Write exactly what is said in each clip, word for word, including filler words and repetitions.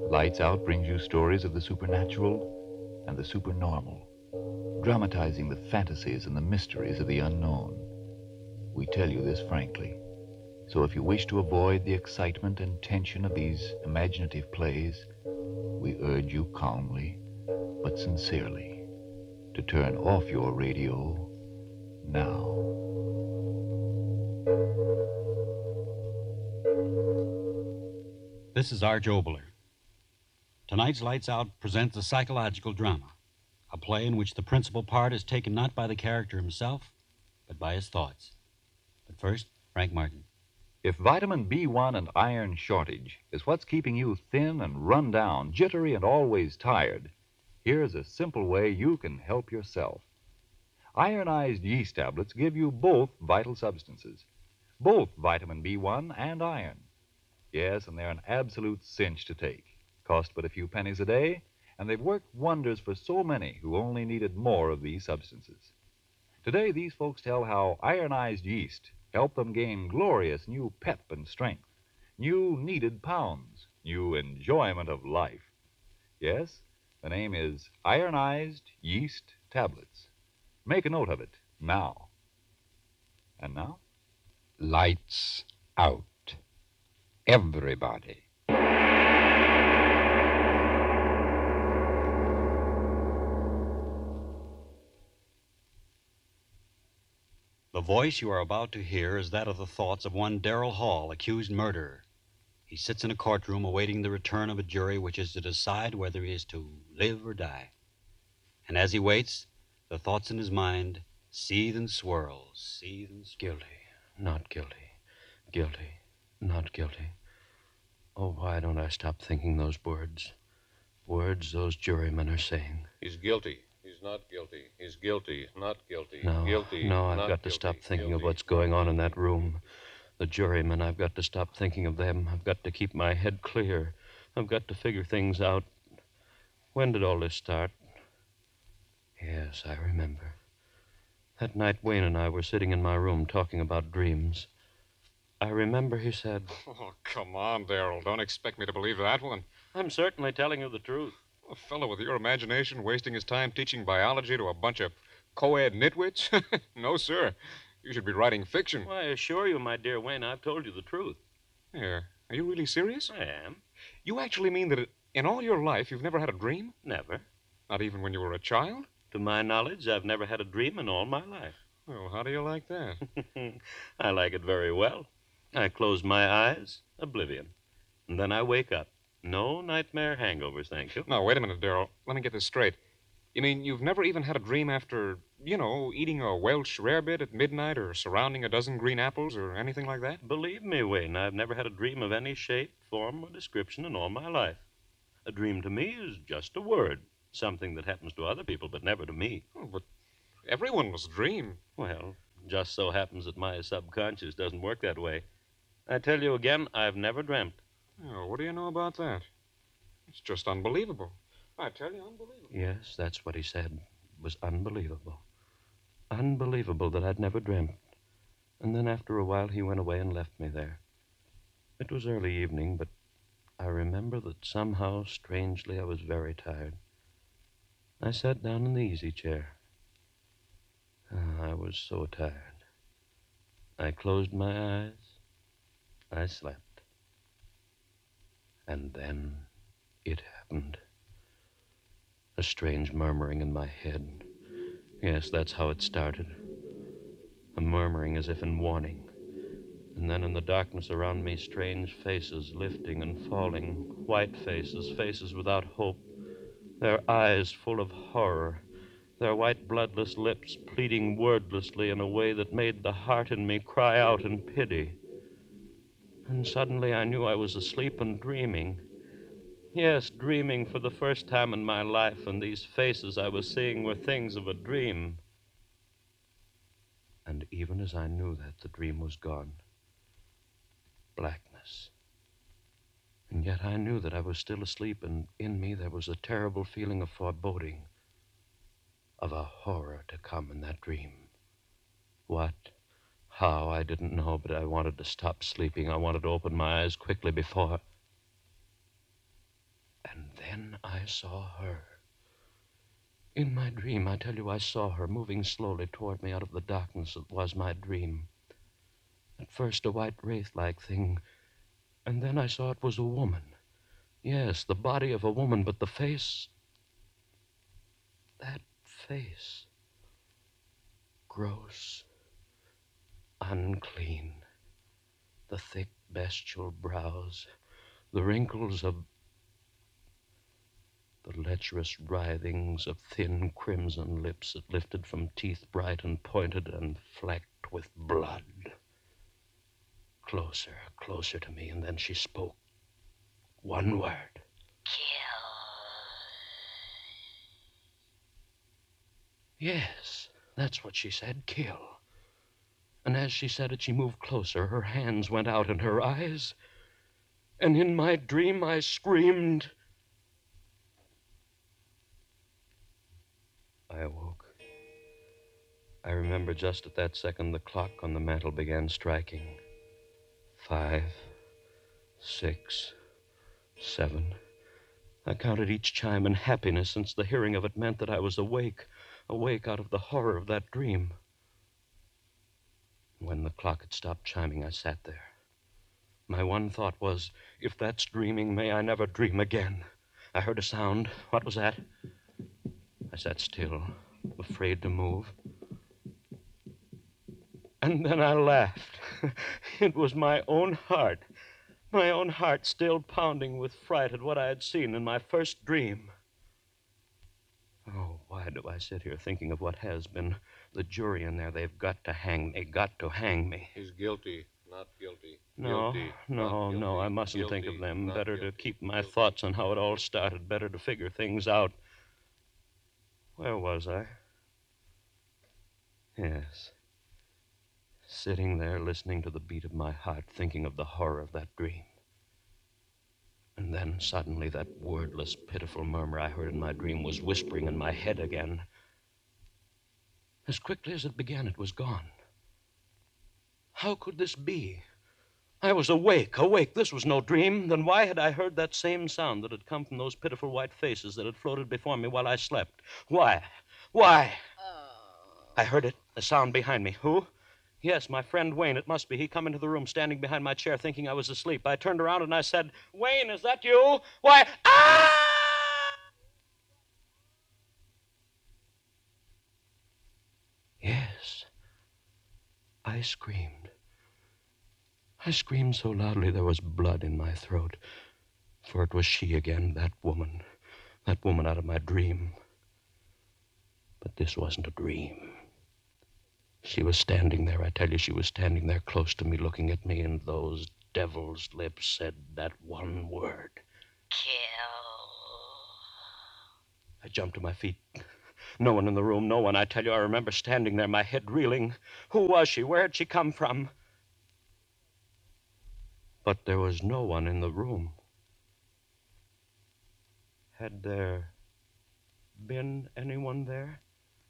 Lights Out brings you stories of the supernatural and the supernormal, dramatizing the fantasies and the mysteries of the unknown. We tell you this frankly. So if you wish to avoid the excitement and tension of these imaginative plays, we urge you calmly but sincerely to turn off your radio now. This is Arch Oboler. Tonight's Lights Out presents a psychological drama, a play in which the principal part is taken not by the character himself, but by his thoughts. But first, Frank Martin. If vitamin B one and iron shortage is what's keeping you thin and run down, jittery and always tired, here's a simple way you can help yourself. Ironized yeast tablets give you both vital substances, both vitamin B one and iron. Yes, and they're an absolute cinch to take. Cost but a few pennies a day, and they've worked wonders for so many who only needed more of these substances. Today, these folks tell how ironized yeast helped them gain glorious new pep and strength, new needed pounds, new enjoyment of life. Yes, the name is Ironized Yeast Tablets. Make a note of it now. And now? Lights Out. Everybody. The voice you are about to hear is that of the thoughts of one Darrell Hall, accused murderer. He sits in a courtroom awaiting the return of a jury which is to decide whether he is to live or die. And as he waits, the thoughts in his mind seethe and swirl, seethe and swirl. Guilty, not guilty, guilty, not guilty. Oh, why don't I stop thinking those words? Words those jurymen are saying. He's guilty. He's not guilty. He's guilty. Not guilty. No, Guilty. no, I've not got to guilty. stop thinking Guilty. of what's going on in that room. The jurymen, I've got to stop thinking of them. I've got to keep my head clear. I've got to figure things out. When did all this start? Yes, I remember. That night Wayne and I were sitting in my room talking about dreams. I remember he said... Oh, come on, Darrell. Don't expect me to believe that one. I'm certainly telling you the truth. A fellow with your imagination wasting his time teaching biology to a bunch of co-ed nitwits? No, sir. You should be writing fiction. Well, I assure you, my dear Wayne, I've told you the truth. Here, are you really serious? I am. You actually mean that in all your life you've never had a dream? Never. Not even when you were a child? To my knowledge, I've never had a dream in all my life. Well, how do you like that? I like it very well. I close my eyes, oblivion. And then I wake up. No nightmare hangovers, thank you. No, wait a minute, Darrell. Let me get this straight. You mean you've never even had a dream after, you know, eating a Welsh rarebit at midnight or surrounding a dozen green apples or anything like that? Believe me, Wayne, I've never had a dream of any shape, form, or description in all my life. A dream to me is just a word, something that happens to other people, but never to me. Oh, but everyone must dream. Well, just so happens that my subconscious doesn't work that way. I tell you again, I've never dreamt. Oh, what do you know about that? It's just unbelievable. I tell you, unbelievable. Yes, that's what he said. It was unbelievable. Unbelievable that I'd never dreamt. And then after a while, he went away and left me there. It was early evening, but I remember that somehow, strangely, I was very tired. I sat down in the easy chair. Ah, I was so tired. I closed my eyes. I slept. And then it happened. A strange murmuring in my head. Yes, that's how it started. A murmuring as if in warning. And then in the darkness around me, strange faces lifting and falling. White faces, faces without hope. Their eyes full of horror. Their white, bloodless lips pleading wordlessly in a way that made the heart in me cry out in pity. And suddenly I knew I was asleep and dreaming. Yes, dreaming for the first time in my life, and these faces I was seeing were things of a dream. And even as I knew that, the dream was gone. Blackness. And yet I knew that I was still asleep, and in me there was a terrible feeling of foreboding, of a horror to come in that dream. What? How, I didn't know, but I wanted to stop sleeping. I wanted to open my eyes quickly before... then I saw her. In my dream, I tell you, I saw her moving slowly toward me out of the darkness that was my dream. At first, a white wraith-like thing, and then I saw it was a woman. Yes, the body of a woman, but the face... that face... gross, unclean, the thick bestial brows, the wrinkles of... the lecherous writhings of thin crimson lips that lifted from teeth bright and pointed and flecked with blood. Closer, closer to me, and then she spoke. One word. Kill. Yes, that's what she said, kill. And as she said it, she moved closer. Her hands went out and her eyes. And in my dream, I screamed. I awoke. I remember just at that second the clock on the mantel began striking. Five, six, seven. I counted each chime in happiness, since the hearing of it meant that I was awake, awake out of the horror of that dream. When the clock had stopped chiming, I sat there. My one thought was, if that's dreaming, may I never dream again. I heard a sound. What was that? I sat still, afraid to move. And then I laughed. It was my own heart. My own heart still pounding with fright at what I had seen in my first dream. Oh, why do I sit here thinking of what has been? The jury in there, they've got to hang me, got to hang me. He's guilty, not guilty. No, Guilty, no, not no, guilty. I mustn't think of Guilty, them. not Better to guilty. keep my Guilty. thoughts on how it all started. Better to figure things out. Where was I? Yes. Sitting there, listening to the beat of my heart, thinking of the horror of that dream. And then suddenly that wordless, pitiful murmur I heard in my dream was whispering in my head again. As quickly as it began, it was gone. How could this be? I was awake, awake. This was no dream. Then why had I heard that same sound that had come from those pitiful white faces that had floated before me while I slept? Why? Why? Oh. I heard it, the sound behind me. Who? Yes, my friend Wayne. It must be. He come into the room standing behind my chair thinking I was asleep. I turned around and I said, Wayne, is that you? Why, ah! Yes. I screamed. I screamed so loudly there was blood in my throat. For it was she again, that woman. That woman out of my dream. But this wasn't a dream. She was standing there, I tell you, she was standing there close to me, looking at me, and those devil's lips said that one word. Kill. I jumped to my feet. No one in the room, no one. I tell you, I remember standing there, my head reeling. Who was she? Where had she come from? But there was no one in the room. Had there been anyone there?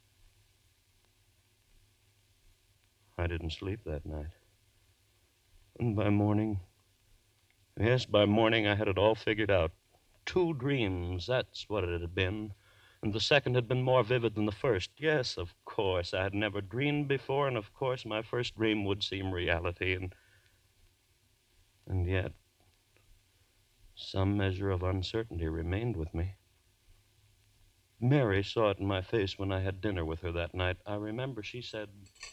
I didn't sleep that night. And by morning, yes, by morning I had it all figured out. Two dreams, that's what it had been. And the second had been more vivid than the first. Yes, of course, I had never dreamed before, and of course my first dream would seem reality, and... And yet, some measure of uncertainty remained with me. Mary saw it in my face when I had dinner with her that night. I remember she said...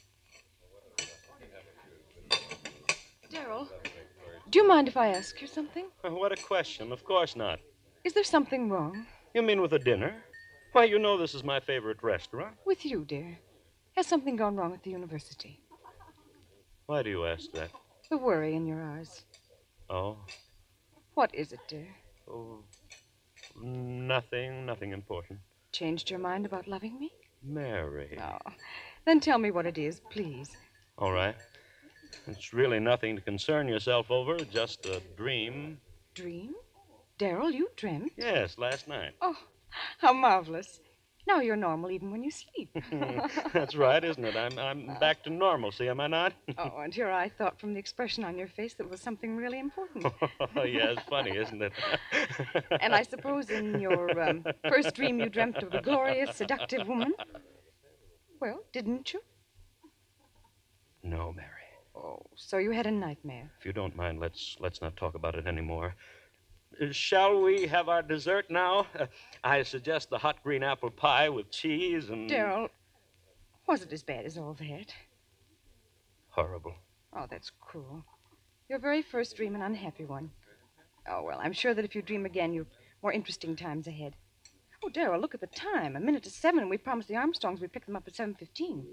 Darrell, do you mind if I ask you something? What a question. Of course not. Is there something wrong? You mean with the dinner? Why, you know this is my favorite restaurant. With you, dear. Has something gone wrong at the university? Why do you ask that? The worry in your eyes. Oh, What is it, dear? oh, nothing, nothing important. Changed your mind about loving me? Mary. Oh. Then tell me what it is, please. All right. It's really nothing to concern yourself over, just a dream. Dream? Darrell, you dreamt? Yes, last night. Oh, how marvelous. Now you're normal even when you sleep. That's right, isn't it? I'm I'm back to normalcy, am I not? Oh, and here I thought from the expression on your face that was something really important. Oh, yeah, it's funny, isn't it? And I suppose in your um, first dream you dreamt of a glorious, seductive woman? Well, didn't you? No, Mary. Oh, so you had a nightmare. If you don't mind, let's let's not talk about it anymore. Uh, shall we have our dessert now? Uh, I suggest the hot green apple pie with cheese and... Daryl, was it as bad as all that? Horrible. Oh, that's cruel. Your very first dream, an unhappy one. Oh, well, I'm sure that if you dream again, you've more interesting times ahead. Oh, Daryl, look at the time. A minute to seven, and we promised the Armstrongs we'd pick them up at seven fifteen.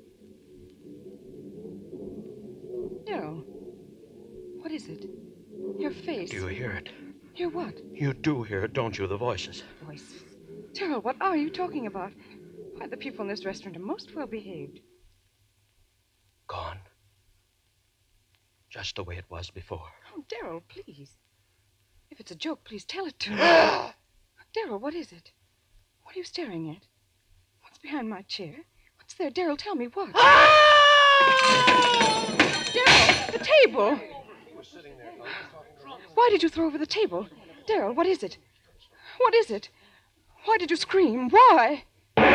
Daryl, what is it? Your face. Do you hear it? Hear what? You do hear it, don't you, the voices? Voices. Daryl, what are you talking about? Why, the people in this restaurant are most well behaved. Gone. Just the way it was before. Oh, Daryl, please. If it's a joke, please tell it to me. Daryl, what is it? What are you staring at? What's behind my chair? What's there? Daryl, tell me what. Daryl, the table. Why did you throw over the table? Daryl, what is it? What is it? Why did you scream? Why?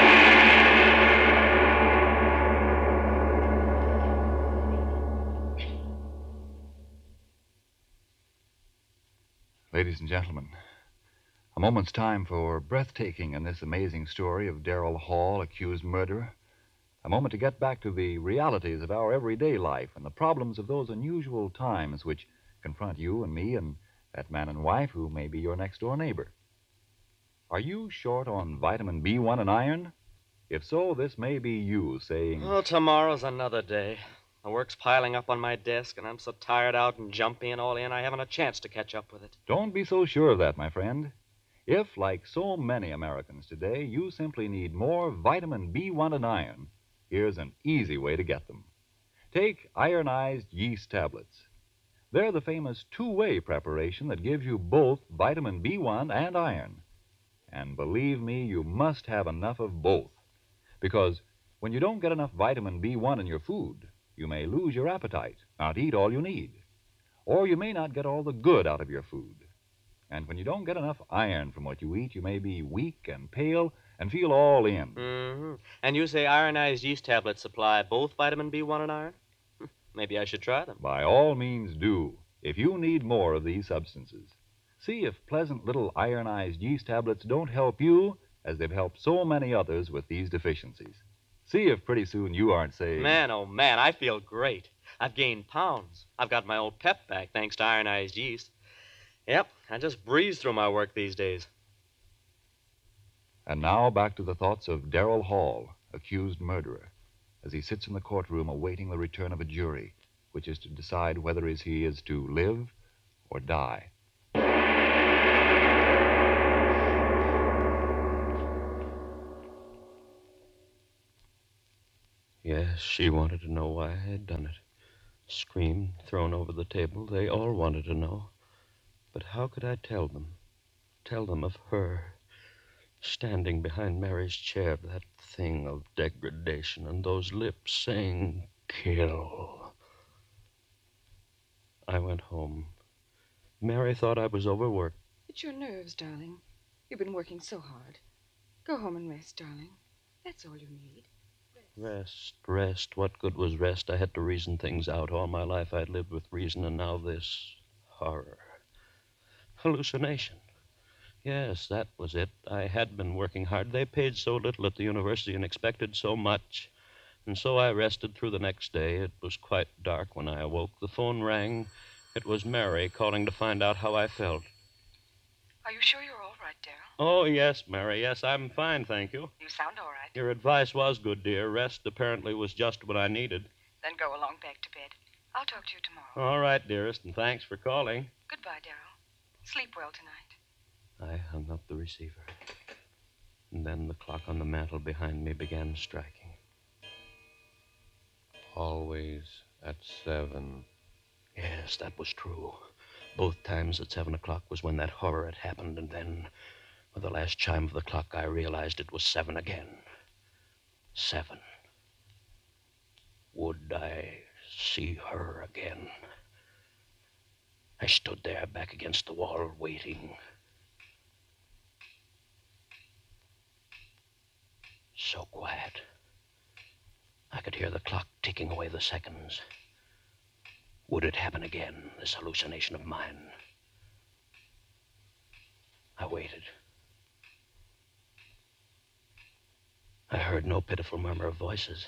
Ladies and gentlemen, a moment's time for breathtaking in this amazing story of Darrell Hall, accused murderer. A moment to get back to the realities of our everyday life and the problems of those unusual times which confront you and me and that man and wife who may be your next-door neighbor. Are you short on vitamin B one and iron? If so, this may be you saying... Oh, tomorrow's another day. The work's piling up on my desk, and I'm so tired out and jumpy and all in, I haven't a chance to catch up with it. Don't be so sure of that, my friend. If, like so many Americans today, you simply need more vitamin B one and iron, here's an easy way to get them. Take ironized yeast tablets. They're the famous two-way preparation that gives you both vitamin B one and iron. And believe me, you must have enough of both. Because when you don't get enough vitamin B one in your food, you may lose your appetite, not eat all you need. Or you may not get all the good out of your food. And when you don't get enough iron from what you eat, you may be weak and pale and feel all in. Mm-hmm. And you say ironized yeast tablets supply both vitamin B one and iron? Maybe I should try them. By all means do, if you need more of these substances. See if pleasant little ironized yeast tablets don't help you as they've helped so many others with these deficiencies. See if pretty soon you aren't saying... Man, oh man, I feel great. I've gained pounds. I've got my old pep back thanks to ironized yeast. Yep, I just breeze through my work these days. And now back to the thoughts of Darrell Hall, accused murderer, as he sits in the courtroom awaiting the return of a jury, which is to decide whether he is to live or die. Yes, she wanted to know why I had done it. Screamed, thrown over the table. They all wanted to know. But how could I tell them? Tell them of her, standing behind Mary's chair, that thing of degradation, and those lips saying, kill. I went home. Mary thought I was overworked. It's your nerves, darling. You've been working so hard. Go home and rest, darling. That's all you need. Rest, rest. What good was rest? I had to reason things out. All my life I'd lived with reason, and now this horror. Hallucination. Yes, that was it. I had been working hard. They paid so little at the university and expected so much. And so I rested through the next day. It was quite dark when I awoke. The phone rang. It was Mary calling to find out how I felt. Are you sure you're all right, Darrell? Oh, yes, Mary. Yes, I'm fine, thank you. You sound all right. Your advice was good, dear. Rest apparently was just what I needed. Then go along back to bed. I'll talk to you tomorrow. All right, dearest, and thanks for calling. Goodbye, Darrell. Sleep well tonight. I hung up the receiver. And then the clock on the mantel behind me began striking. Always at seven. Yes, that was true. Both times at seven o'clock was when that horror had happened, and then... With the last chime of the clock, I realized it was seven again. Seven. Would I see her again? I stood there, back against the wall, waiting. So quiet. I could hear the clock ticking away the seconds. Would it happen again, this hallucination of mine? I waited. I heard no pitiful murmur of voices.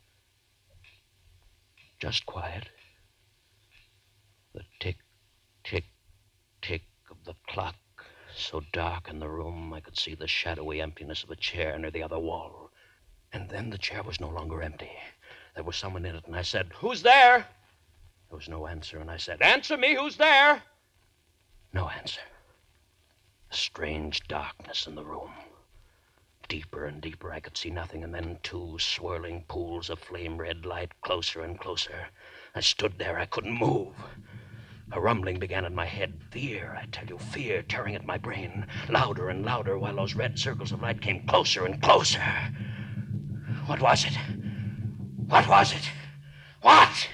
Just quiet. The tick, tick, tick of the clock, so dark in the room I could see the shadowy emptiness of a chair near the other wall. And then the chair was no longer empty. There was someone in it, and I said, "Who's there?" There was no answer, and I said, "Answer me, who's there?" No answer. A strange darkness in the room. Deeper and deeper, I could see nothing, and then two swirling pools of flame-red light, closer and closer. I stood there. I couldn't move. A rumbling began in my head. Fear, I tell you, fear tearing at my brain. Louder and louder, while those red circles of light came closer and closer. What was it? What was it? What?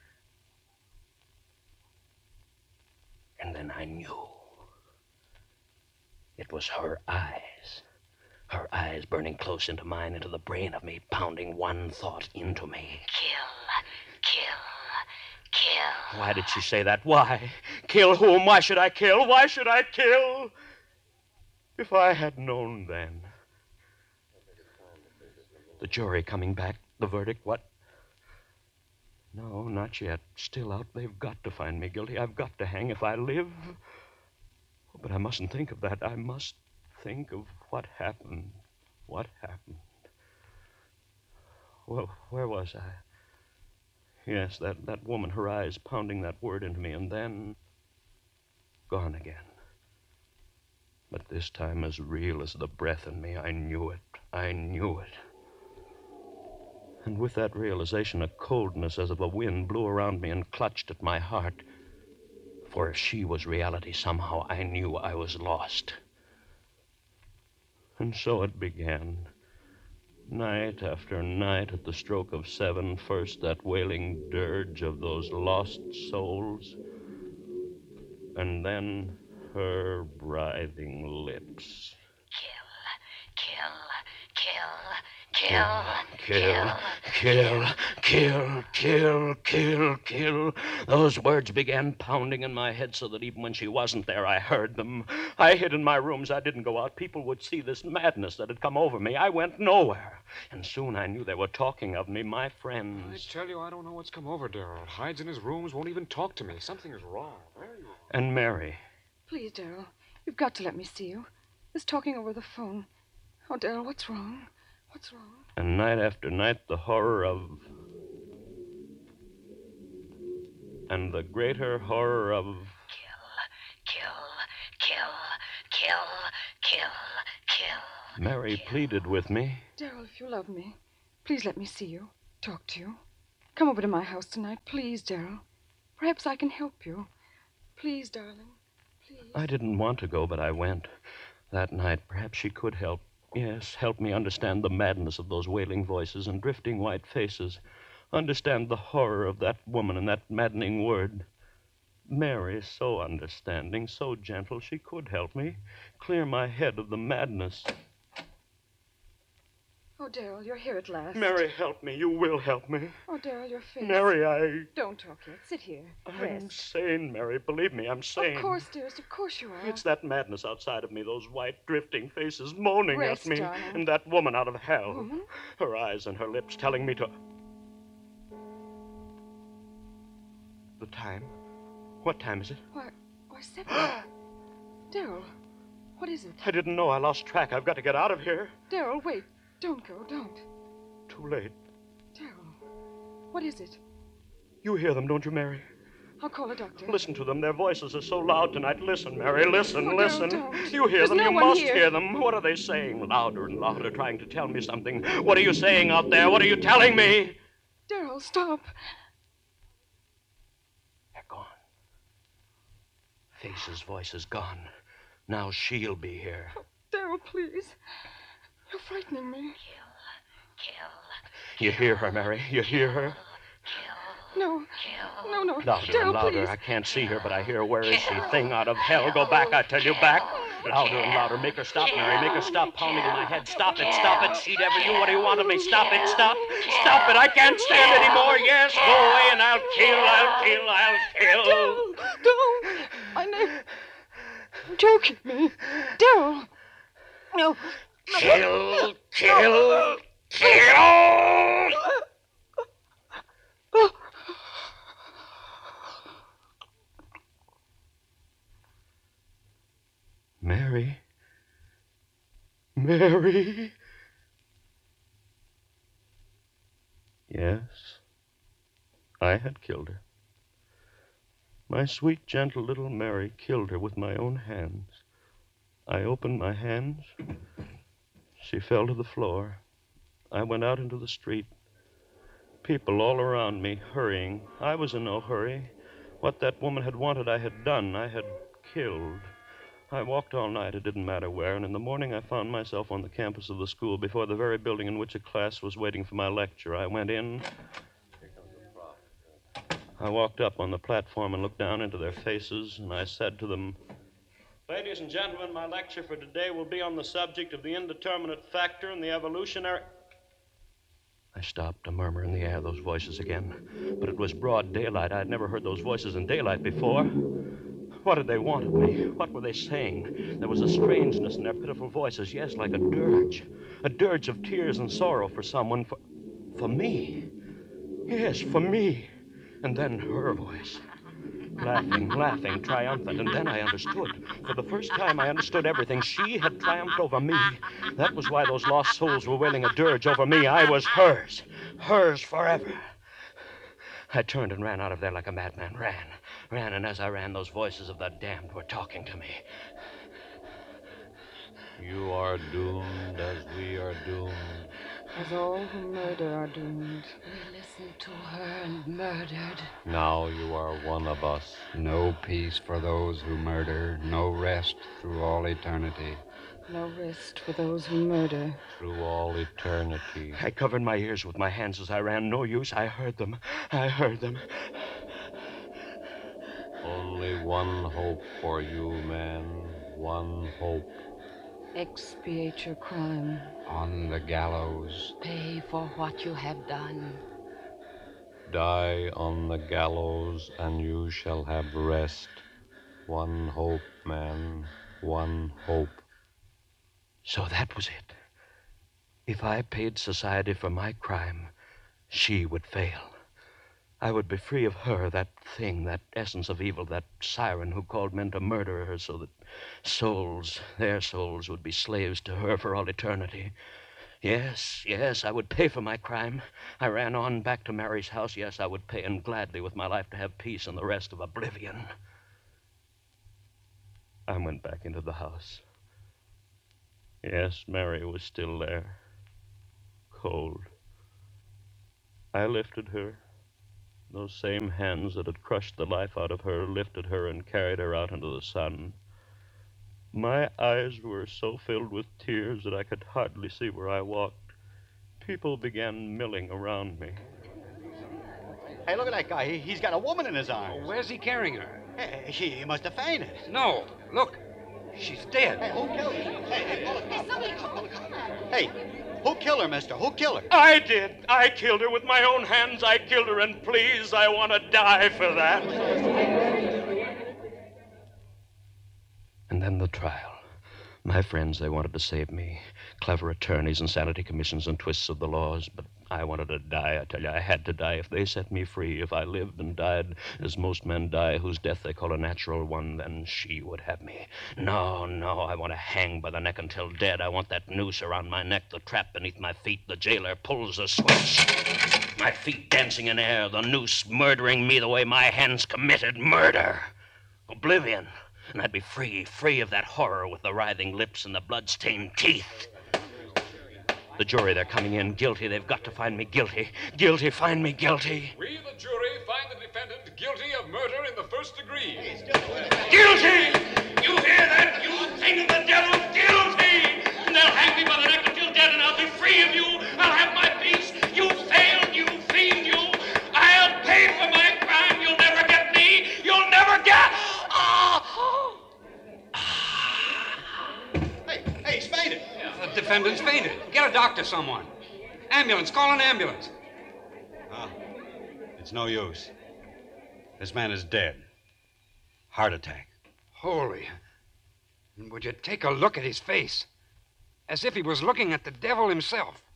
And then I knew. It was her eyes. Her eyes burning close into mine, into the brain of me, pounding one thought into me. Kill, kill, kill. Why did she say that? Why? Kill whom? Why should I kill? Why should I kill? If I had known then. The jury coming back, the verdict, what? No, not yet. Still out. They've got to find me guilty. I've got to hang if I live. Oh, but I mustn't think of that. I must think of what happened. What happened? Well, where was I? Yes, that, that woman, her eyes pounding that word into me, and then gone again. But this time as real as the breath in me. I knew it. I knew it. And with that realization, a coldness as of a wind blew around me and clutched at my heart. For if she was reality, somehow I knew I was lost. And so it began. Night after night at the stroke of seven, first that wailing dirge of those lost souls, and then her writhing lips. Kill, kill, kill, Kill, kill, kill, kill, kill, kill. Those words began pounding in my head so that even when she wasn't there, I heard them. I hid in my rooms. I didn't go out. People would see this madness that had come over me. I went nowhere. And soon I knew they were talking of me, my friends. I tell you, I don't know what's come over Darrell. Hides in his rooms, won't even talk to me. Something is wrong. Very wrong. And Mary. Please, Darrell, you've got to let me see you. This talking over the phone. Oh, Darrell, what's wrong? What's wrong? And night after night, the horror of... And the greater horror of... kill, kill, kill, kill, kill. Mary pleaded with me. Darrell, if you love me, please let me see you, talk to you. Come over to my house tonight, please, Darrell. Perhaps I can help you. Please, darling, please. I didn't want to go, but I went. That night, perhaps she could help. Yes, help me understand the madness of those wailing voices and drifting white faces. Understand the horror of that woman and that maddening word. Mary, so understanding, so gentle, she could help me. Clear my head of the madness. Oh, Darrell, you're here at last. Mary, help me. You will help me. Oh, Darrell, your face. Mary, I... Don't talk yet. Sit here. I'm Rest. sane, Mary. Believe me, I'm sane. Of course, dearest. Of course you are. It's that madness outside of me, those white, drifting faces moaning Rest, at me. darling. And that woman out of hell. Woman? Her eyes and her lips telling me to... The time? What time is it? Why, why, seven. Darrell, what is it? I didn't know. I lost track. I've got to get out of here. Darrell, wait. Don't go. Don't. Too late. Darrell, what is it? You hear them, don't you, Mary? I'll call a doctor. Listen to them. Their voices are so loud tonight. Listen, Mary. Listen, Oh, Darrell, listen. don't. You hear There's them. no you one must here. hear them. What are they saying? Louder and louder, trying to tell me something. What are you saying out there? What are you telling me? Darrell, stop. They're gone. Faces, voices gone. Now she'll be here. Darrell, Daryl, please. You're frightening me. Kill. You hear her, Mary? You hear her? No. No, no. Louder Daryl, and louder. please. I can't see her, but I hear her. Where is she? Thing out of hell. Go back, I tell you, back. Louder and louder. Make her stop, Mary. Make her stop pounding in my head. Stop it, stop it. She never knew what he wanted me. Stop it, stop. Stop it. I can't stand anymore. Yes, go away and I'll kill, I'll kill, I'll kill. Daryl, don't. I know. Don't kill me. Daryl. No. Kill, kill, kill. Mary. Mary. Yes, I had killed her. My sweet, gentle little Mary killed her with my own hands. I opened my hands. She fell to the floor. I went out into the street. People all around me, hurrying. I was in no hurry. What that woman had wanted, I had done. I had killed. I walked all night, it didn't matter where, and in the morning I found myself on the campus of the school before the very building in which a class was waiting for my lecture. I went in. I walked up on the platform and looked down into their faces, and I said to them, "Ladies and gentlemen, my lecture for today will be on the subject of the indeterminate factor in the evolutionary..." I stopped, a murmur in the air, those voices again. But it was broad daylight. I had never heard those voices in daylight before. What did they want of me? What were they saying? There was a strangeness in their pitiful voices, yes, like a dirge. A dirge of tears and sorrow for someone, for... for me. Yes, for me. And then her voice. Laughing, laughing, triumphant, and then I understood. For the first time, I understood everything. She had triumphed over me. That was why those lost souls were wailing a dirge over me. I was hers. Hers forever. I turned and ran out of there like a madman. Ran, ran, and as I ran, those voices of the damned were talking to me. You are doomed as we are doomed. As all who murder are doomed. We listened to her and murdered. Now you are one of us. No peace for those who murder, no rest through all eternity. No rest for those who murder. Through all eternity. I covered my ears with my hands as I ran. No use. I heard them. I heard them. Only one hope for you, man. One hope. Expiate your crime. On the gallows. Pay for what you have done. Die on the gallows, and you shall have rest. One hope, man. One hope. So that was it. If I paid society for my crime, she would fail. I would be free of her, that thing, that essence of evil, that siren who called men to murder her so that souls, their souls, would be slaves to her for all eternity. Yes, yes, I would pay for my crime. I ran on back to Mary's house. Yes, I would pay, and gladly with my life to have peace and the rest of oblivion. I went back into the house. Yes, Mary was still there, cold. I lifted her. Those same hands that had crushed the life out of her lifted her and carried her out into the sun. My eyes were so filled with tears that I could hardly see where I walked. People began milling around me. Hey, look at that guy. He, he's got a woman in his arms. Where's he carrying her? Hey, she he must have fainted. No, look. She's dead. Hey, who killed her? Hey, hey, pull it. Hey, who killed her, mister? Who killed her? I did. I killed her with my own hands. I killed her, and please, I want to die for that. And then the trial. My friends, they wanted to save me. Clever attorneys and sanity commissions and twists of the laws. But I wanted to die, I tell you. I had to die. If they set me free, if I lived and died as most men die, whose death they call a natural one, then she would have me. No, no, I want to hang by the neck until dead. I want that noose around my neck, the trap beneath my feet. The jailer pulls the switch. My feet dancing in air, the noose murdering me the way my hands committed murder. Oblivion. And I'd be free, free of that horror with the writhing lips and the blood-stained teeth. The jury, they're coming in. Guilty. They've got to find me guilty. Guilty. Find me guilty. We, the jury, find the defendant guilty of murder in the first degree. Guilty! You hear that? You thing of the devil! Guilty! defendant's fainted. Get a doctor, someone. Ambulance, call an ambulance. Ah, it's no use. This man is dead. Heart attack. Holy. And would you take a look at his face? As if he was looking at the devil himself.